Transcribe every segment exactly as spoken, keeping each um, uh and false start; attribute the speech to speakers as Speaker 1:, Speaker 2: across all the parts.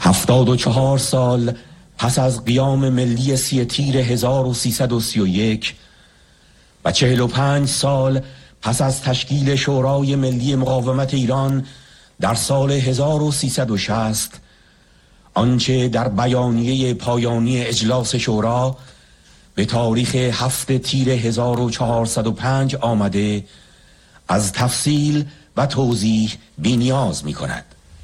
Speaker 1: هفتاد و چهار سال پس از قیام ملی سی تیر هزار و سیصد و سی و یک و چهل و پنج سال پس از تشکیل شورای ملی مقاومت ایران در سال هزار و سیصد و شصت، آنچه در بیانیه پایانی اجلاس شورا به تاریخ هفت تیر هزار و چهارصد و پنج آمده از تفصیل و توضیح بی‌نیاز می کند.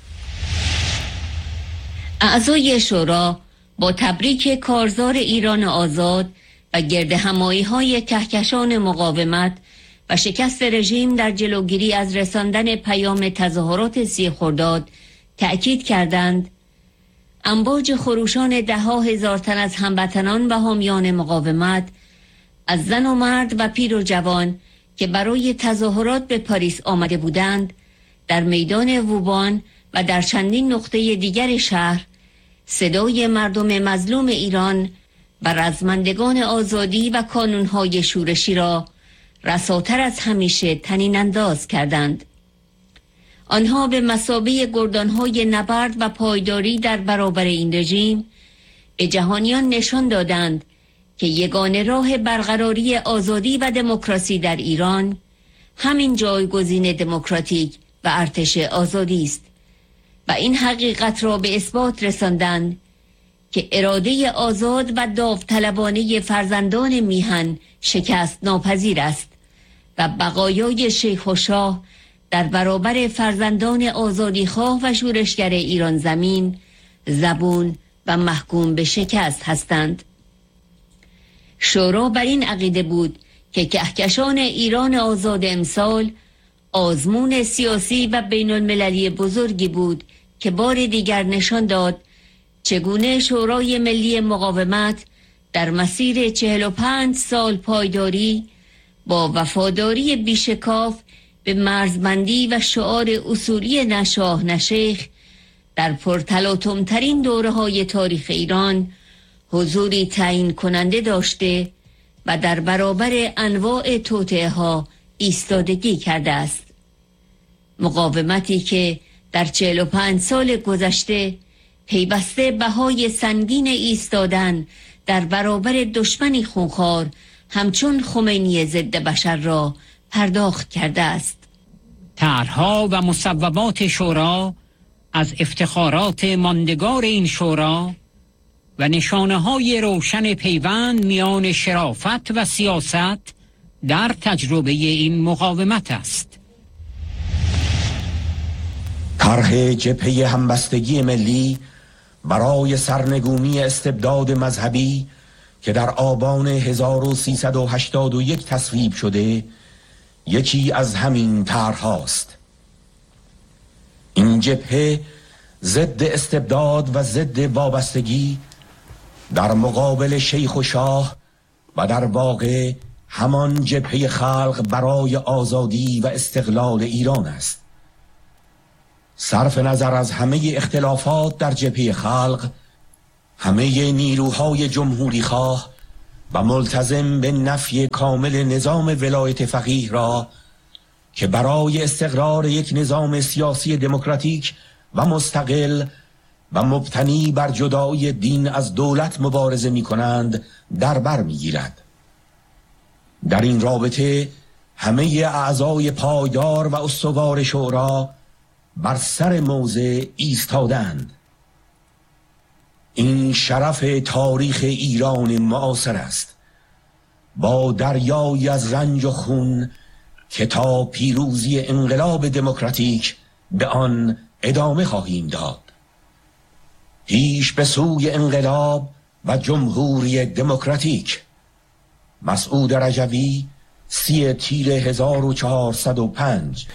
Speaker 2: اعضای شورا با تبریک کارزار ایران آزاد و گرد همایی های کهکشان مقاومت و شکست رژیم در جلوگیری از رساندن پیام تظاهرات سی خرداد تأکید کردند امواج خروشان ده ها هزار تن از هموطنان و حامیان مقاومت از زن و مرد و پیر و جوان که برای تظاهرات به پاریس آمده بودند در میدان ووبان و در چندین نقطه دیگر شهر صدای مردم مظلوم ایران و رزمندگان آزادی و کانونهای شورشی را رساتر از همیشه طنین انداز کردند. آنها به مثابه گردانهای نبرد و پایداری در برابر این رژیم به جهانیان نشان دادند که یگانه راه برقراری آزادی و دموکراسی در ایران همین جایگزین دموکراتیک و ارتش آزادی است و این حقیقت را به اثبات رساندند که اراده آزاد و داوطلبانه فرزندان میهن شکست ناپذیر است و بقایای شیخ و شاه در برابر فرزندان آزادیخواه و شورشگر ایران زمین زبون و محکوم به شکست هستند. شورا بر این عقیده بود که کهکشان ایران آزاد امسال آزمون سیاسی و بین المللی بزرگی بود که بار دیگر نشان داد چگونه شورای ملی مقاومت در مسیر چهل و پنج سال پایداری با وفاداری بیشکاف به مرزبندی و شعار اصولی نه شاه نه شیخ در پرتلاطم ترین دوره های تاریخ ایران حضوری تعیین کننده داشته و در برابر انواع توطئه ها ایستادگی کرده است. مقاومتی که در چهل و پنج سال گذشته پیوسته بهای سنگین ایستادن در برابر دشمنی خونخوار همچون خمینی ضد بشر را پرداخت کرده است.
Speaker 3: طرح‌ها و مصوبات شورا از افتخارات ماندگار این شورا و نشانه‌های روشن پیوند میان شرافت و سیاست در تجربه این مقاومت است.
Speaker 1: طرح جبهه همبستگی ملی برای سرنگونی استبداد مذهبی که در آبان هزار و سیصد و هشتاد و یک تصویب شده یکی از همین طرح‌هاست. این جبهه ضد استبداد و ضد وابستگی در مقابل شیخ و شاه و در واقع همان جبهه خلق برای آزادی و استقلال ایران است. صرف نظر از همه اختلافات در جبهه خلق، همه نیروهای جمهوری خواه و ملتزم به نفی کامل نظام ولایت فقیه را که برای استقرار یک نظام سیاسی دموکراتیک و مستقل و مبتنی بر جدایی دین از دولت مبارزه می کنند در بر می گیرد. در این رابطه همه اعضای پایدار و استوار شورا بر سر موضع ایستادند. این شرف تاریخ ایران معاصر است، با دریایی از رنج و خون که تا پیروزی انقلاب دموکراتیک به آن ادامه خواهیم داد. پیش به سوی انقلاب و جمهوری دموکراتیک. مسعود رجوی، سی تیر هزار و چهارصد و پنج.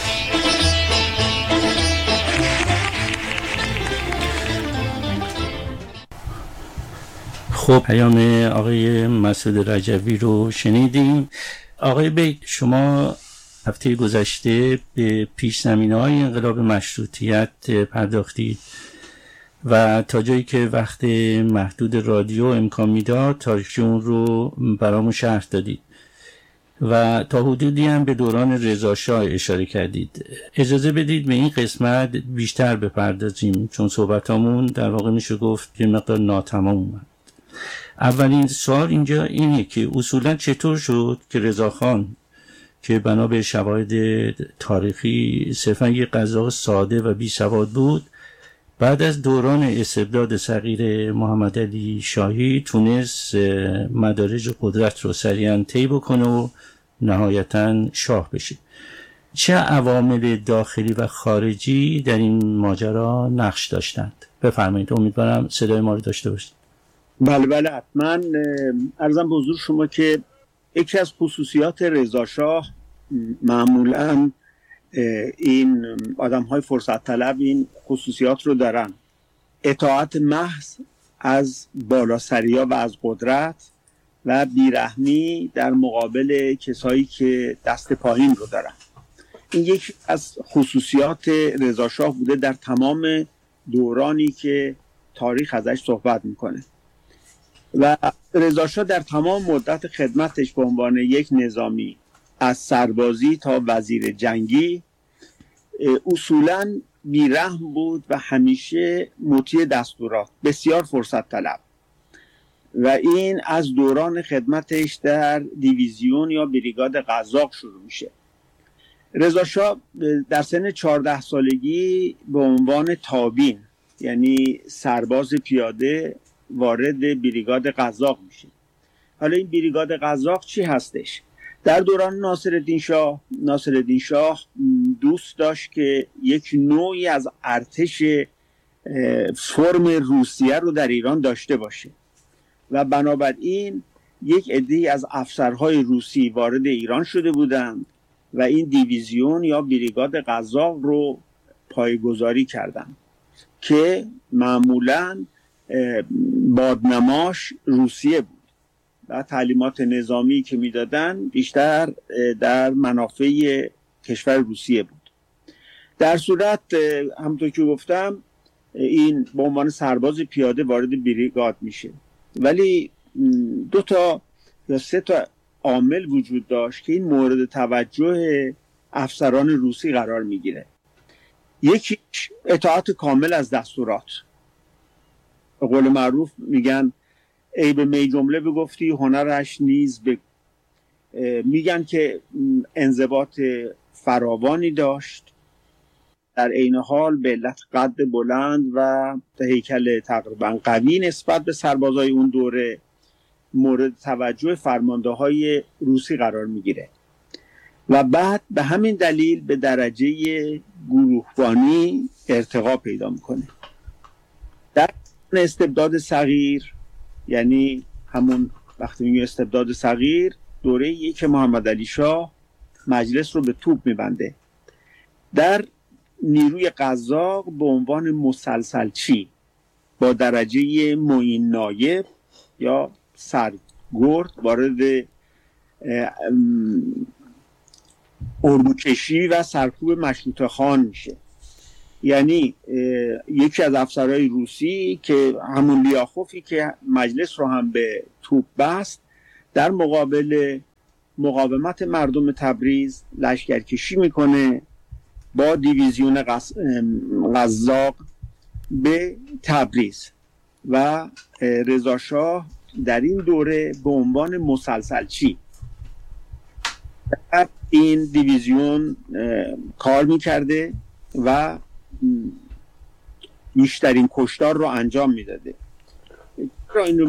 Speaker 4: خب پیام آقای مسعود رجوی رو شنیدیم. آقای بیگ، شما هفته گذشته به پیش زمینه‌های انقلاب مشروطیت پرداختید و تا جایی که وقت محدود رادیو امکان میداد تاریخچه اون رو برامون شرح دادید و تا حدودی هم به دوران رضا شاه اشاره کردید. اجازه بدید به این قسمت بیشتر بپردازیم، چون صحبتامون در واقع میشه گفت یه مقدار ناتمام اومد. اولین سوال اینجا اینه که اصولا چطور شد که رضاخان که بنا به شواهد تاریخی صرفا یه قزاق ساده و بی سواد بود، بعد از دوران استبداد صغیر محمد علی شاهی تونست مدارج قدرت رو سریعا طی بکنه و نهایتا شاه بشه. چه عوامل داخلی و خارجی در این ماجرا نقش داشتند؟ بفرمایید، امیدوارم صدای ما رو داشته باشید.
Speaker 5: بله بله حتما. عرضم به حضور شما که یکی از خصوصیات رضا شاه، معمولا این آدم های فرصت طلب این خصوصیات رو دارن: اطاعت محض از بالاسریا و از قدرت و بیرحمی در مقابل کسایی که دست پایین رو دارن. این یکی از خصوصیات رضا شاه بوده در تمام دورانی که تاریخ ازش صحبت میکنه. و رضا شاه در تمام مدت خدمتش به عنوان یک نظامی، از سربازی تا وزیر جنگی، اصولاً بیرحم بود و همیشه مطیع دستورات، بسیار فرصت طلب. و این از دوران خدمتش در دیویزیون یا بریگاد قزاق شروع میشه. رضا شاه در سن چهارده سالگی به عنوان تابین، یعنی سرباز پیاده، وارد بریگاد قزاق میشه. حالا این بریگاد قزاق چی هستش؟ در دوران ناصرالدین شاه، ناصرالدین شاه دوست داشت که یک نوعی از ارتش فرم روسیه رو در ایران داشته باشه و بنابراین یک عده‌ای از افسرهای روسی وارد ایران شده بودند و این دیویزیون یا بریگاد قزاق رو پایه‌گذاری کردند که معمولاً بادنماش روسیه بود و تعلیمات نظامی که میدادن بیشتر در منافع کشور روسیه بود. در صورت همونطور که گفتم این به عنوان سرباز پیاده وارد بریگاد میشه، ولی دو تا یا سه تا عامل وجود داشت که این مورد توجه افسران روسی قرار میگیره. یکیش اطاعت کامل از دستورات. به قول معروف میگن ای به می جمله بگفتی هنرش نیز بگو. میگن که انضباط فراوانی داشت، در عین حال به علت قد بلند و هیکل تقریبا قوی نسبت به سربازای اون دوره مورد توجه فرمانده های روسی قرار میگیره و بعد به همین دلیل به درجه گروهبانی ارتقا پیدا میکنه. در استبداد صغیر، یعنی همون وقتی میگه استبداد صغیر، دوره‌ای که محمد علی شاه مجلس رو به توپ میبنده. در نیروی قزاق به عنوان مسلسلچی با درجه معین نایب یا سرگرد وارد اردوکشی و سرکوب مشروطه خان میشه. یعنی یکی از افسرهای روسی که همون لیاخوفی که مجلس رو هم به توپ بست، در مقابل مقاومت مردم تبریز لشکرکشی میکنه با دیویزیون قزاق به تبریز و رضا شاه در این دوره به عنوان مسلسلچی در این دیویزیون کار میکرده و بیشترین کشتار رو انجام میداده.